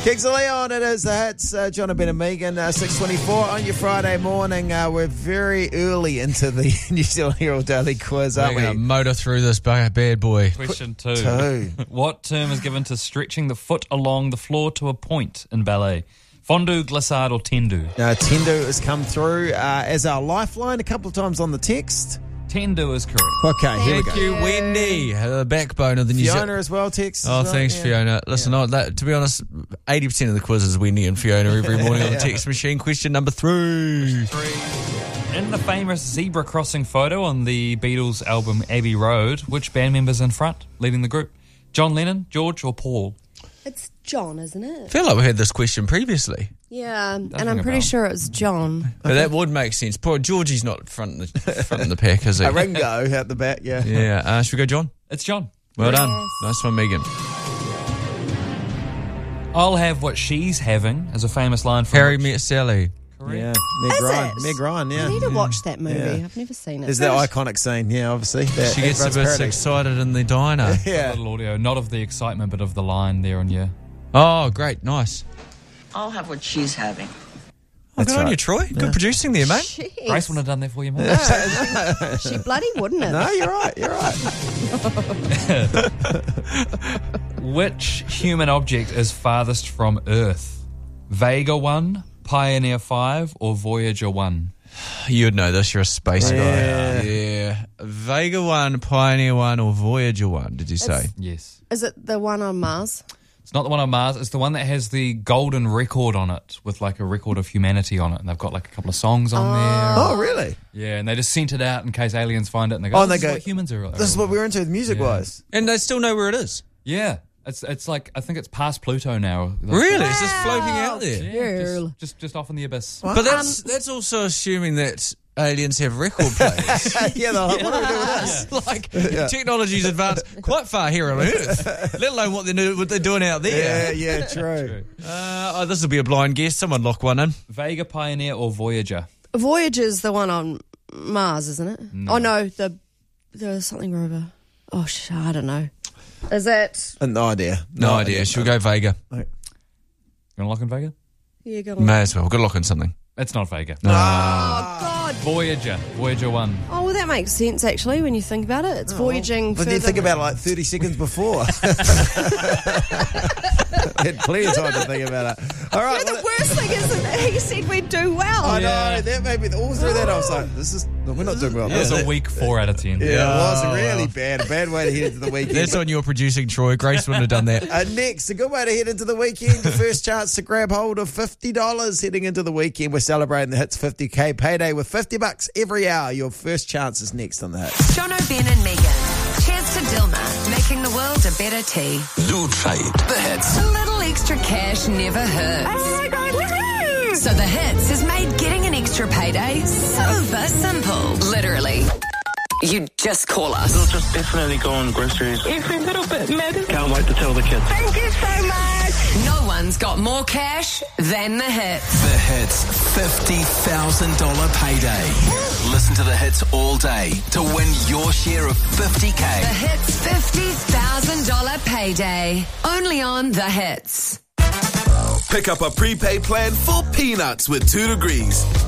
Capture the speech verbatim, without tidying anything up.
Kings of Leon, it is the hits. Uh, John and Ben and Megan, uh, six twenty-four on your Friday morning. Uh, we're very early into the New Zealand Herald Daily Quiz, aren't We're we? going to motor through this bad boy. Question two. Two. What term is given to stretching the foot along the floor to a point in ballet? Fondue, glissade, or tendu? Uh, Tendo has come through uh, as our lifeline a couple of times on the text. Tendu is correct. Okay, here we Thank go. you, Wendy, the backbone of the New Fiona Zealand. as well, text. Oh, as well. thanks, Yeah. Fiona. Listen, I, that, to be honest, eighty percent of the quiz is Wendy and Fiona every morning on the Yeah. text machine. Question number three. Three. In the famous zebra crossing photo on the Beatles album Abbey Road, which band member's in front, leading the group? John Lennon, George, or Paul? It's John, isn't I it? feel like we had this question previously. Yeah, and ring I'm a pretty bell. sure it's John. But that would make sense. Poor Georgie's not front in the, front in the pack, is he? A Ringo out the back, yeah. Yeah. Uh, should we go, John? It's John. Well Yes. done. Nice one, Megan. I'll have what she's having is a famous line from Harry which- met Sally. Correct. Yeah, Meg Is Ryan. it? Meg Ryan, yeah. I need to watch that movie. Yeah. I've never seen it. There's that iconic scene, yeah, obviously. That, She that gets a Russ bit parody. excited in the diner. A Yeah. little audio, not of the excitement, but of the line there and yeah. Oh, great. Nice. I'll have what she's having. Oh, That's good on right. you, Troy. Good producing there, mate. Jeez. Grace wouldn't have done that for you, mate. She bloody wouldn't have. No, you're right, you're right. Which human object is farthest from Earth? Vega one, Pioneer five, or Voyager one? You'd know this. You're a space Yeah. guy. Yeah. Vega one, Pioneer one, or Voyager one, did you say? It's- Yes. Is it the one on Mars? It's not the one on Mars. It's the one that has the golden record on it with like a record of humanity on it. And they've got like a couple of songs on there. Oh, really? Yeah, and they just sent it out in case aliens find it. And they go, Oh, oh, and this they is go, what humans are. This is what we were into music-wise. And they still know where it is. Yeah. It's it's like, I think it's past Pluto now. Like, Really? It's just floating out there. Yeah, Girl. just, just, just off in the abyss. But that's that's also assuming that aliens have record players. Yeah, they're like, what do we do with this? Like, technology's advanced quite far here on Earth, let alone what they're, do- what they're doing out Yeah, there. yeah, true. Uh, oh, this will be a blind guess. Someone lock one in. Vega, Pioneer, or Voyager? Voyager's the one on Mars, isn't it? No. Oh, no, the there's something rover. Oh, sh- I don't know. Is it? Uh, No idea. No, idea. Should we go Vega? You want to lock in Vega? Yeah, go on. May as well. We've got to lock in something. It's not Vega. Oh, God. Voyager. Voyager one. Oh, well, that makes sense, actually, when you think about it. It's voyaging But then further- think about it like thirty seconds before. Had plenty of time to think about it. All right. Yeah, well, the worst thing is that he said we'd do well. I know, that made me, all through that I was like, this is, no, we're not doing well. It was Yeah, a week four out of ten. it was really bad. A bad way to head into the weekend. That's on your producing, Troy. Grace wouldn't have done that. Uh, next, a good way to head into the weekend. Your first chance to grab hold of fifty dollars heading into the weekend. We're celebrating the Hits fifty K payday with fifty bucks every hour. Your first chance is next on the Hits. John O'Ben and Megan. Cheers to Dilma, making the world a better tea. Loot Trade. The Hits. A little extra cash never hurts. Oh my God, woohoo! So the Hits has made getting an extra payday super simple. Literally. You just call us. We'll just definitely go on groceries. Every little bit matters. Can't wait to tell the kids. Thank you so much. No one's got more cash than the Hits. The Hits fifty thousand dollars payday. Listen to the Hits all day to win your share of fifty The K. Hits fifty thousand dollars payday. Only on the Hits. Pick up a prepaid plan for peanuts with two degrees.